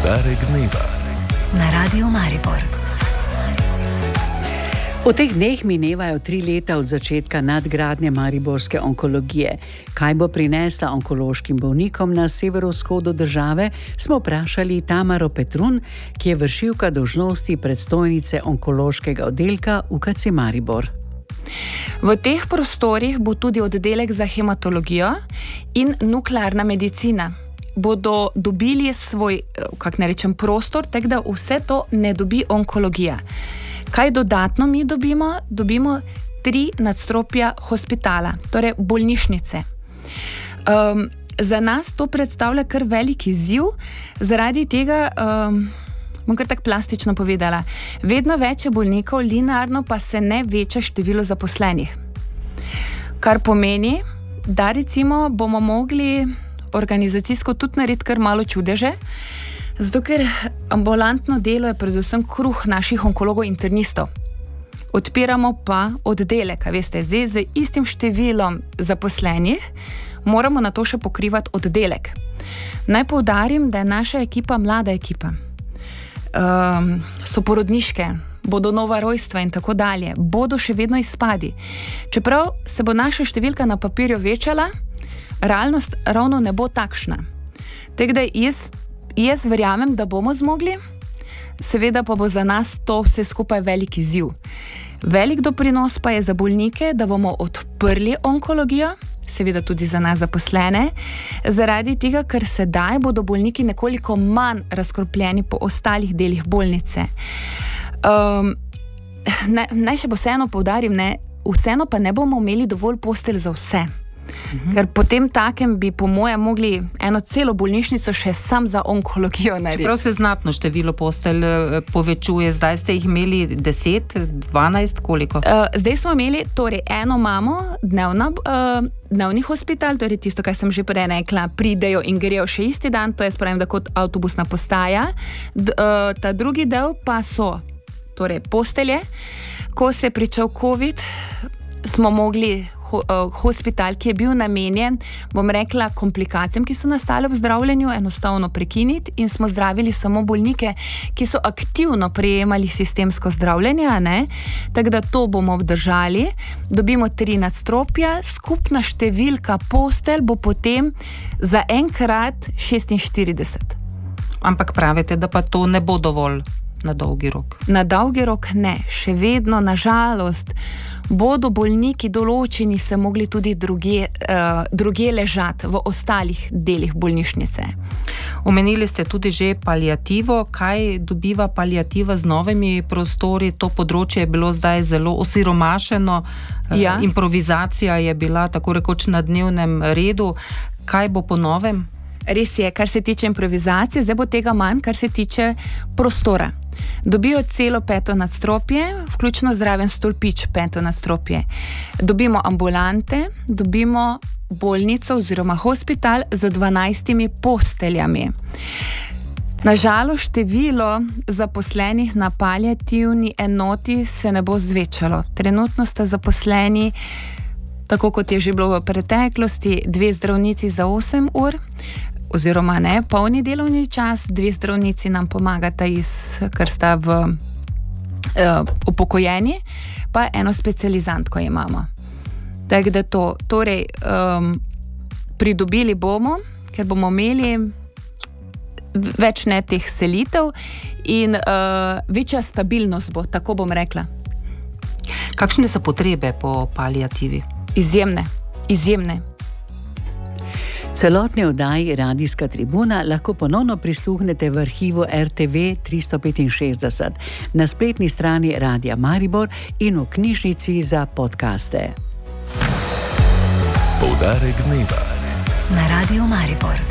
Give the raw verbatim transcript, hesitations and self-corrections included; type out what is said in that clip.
Poudarek dneva na Radiu Maribor. V teh dneh minevajo tri leta od začetka nadgradnje mariborske onkologije. Kaj bo prinesla onkološkim bolnikom na severovzhodu države, smo vprašali Tamaro Petrun, ki je vršilka dolžnosti predstojnice onkološkega oddelka U K C Maribor. V teh prostorih bo tudi oddelek za hematologijo in nuklearna medicina. Bodo dobili svoj, kak ne rečem, prostor, tako da vse to ne dobi onkologija. Kaj dodatno mi dobimo? Dobimo tri nadstropja hospitala, torej bolnišnice. Um, za nas to predstavlja kar velik izziv, zaradi tega, um, bom kar tako plastično povedala, vedno več je bolnikov, linearno pa se ne veča število zaposlenih. Kar pomeni, da recimo bomo mogli organizacijsko tudi narediti kar malo čudeže, zato ker ambulantno delo je predvsem kruh naših onkologov internistov. Odpiramo pa oddelek, a veste, zdaj z istim številom zaposlenih moramo na to še pokrivati oddelek. Naj poudarim, da je naša ekipa mlada ekipa. Um, so porodniške, bodo nova rojstva in tako dalje, bodo še vedno izpadi. Čeprav se bo naša številka na papirju večala, realnost ravno ne bo takšna. Tako da jaz, jaz verjamem, da bomo zmogli, seveda pa bo za nas to vse skupaj velik izziv. Velik doprinos pa je za bolnike, da bomo odprli onkologijo, seveda tudi za nas zaposlene, zaradi tega, ker sedaj bodo bolniki nekoliko manj razkropljeni po ostalih delih bolnice. Um, ne, naj še vseeno poudarim, ne, vseeno pa ne bomo imeli dovolj postelj za vse. Uhum. Ker potem takem bi po moje mogli eno celo bolnišnico še sam za onkologijo narediti. Čeprav se znatno število postelj povečuje, zdaj ste jih imeli deset, dvanajst, koliko? Uh, zdaj smo imeli torej eno mamo, dnevna, uh, dnevni hospital, torej tisto, kar sem že prej rekla, pridejo in grejo še isti dan, to je spravim, da kot avtobusna postaja. D, uh, ta drugi del pa so torej postelje. Ko se je pričel COVID, smo mogli hospital, ki je bil namenjen, bom rekla, komplikacijam, ki so nastale v zdravljenju, enostavno prekiniti in smo zdravili samo bolnike, ki so aktivno prejemali sistemsko zdravljenje, ne? Tako da to bomo obdržali. Dobimo tri nadstropja, skupna številka postelj bo potem za enkrat šestinštirideset. Ampak pravite, da pa to ne bo dovolj na dolgi rok? Na dolgi rok ne. Še vedno, na žalost, bodo bolniki določeni se mogli tudi druge, uh, druge ležati v ostalih delih bolnišnice. Omenili ste tudi že paliativo. Kaj dobiva paliativa z novimi prostori? To področje je bilo zdaj zelo osiromašeno. Ja. Improvizacija je bila tako rekoč na dnevnem redu. Kaj bo po novem? Res je, kar se tiče improvizacije, zdaj bo tega manj, kar se tiče prostora. Dobijo celo peto nadstropje, vključno zraven stolpič peto nadstropje. Dobimo ambulante, dobimo bolnico oziroma hospital z dvanajstimi posteljami. Nažalost, število zaposlenih na paliativni enoti se ne bo zvečalo. Trenutno sta zaposleni, tako kot je že bilo v preteklosti, dve zdravnici za osem ur, oziroma ne, polni delovni čas, dve zdravnici nam pomagata, iz, ker sta v uh, upokojeni, pa eno specializantko imamo. Tako da to, torej um, pridobili bomo, ker bomo imeli več ne teh selitev in uh, večja stabilnost bo, tako bom rekla. Kakšne so potrebe po paliativi? Izjemne, izjemne. Celotni oddaji Radijska tribuna lahko ponovno prisluhnete v arhivu R T V tristo petinšestdeset, na spletni strani Radia Maribor in v knjižnici za podcaste. Poudarek dneva na Radiu Maribor.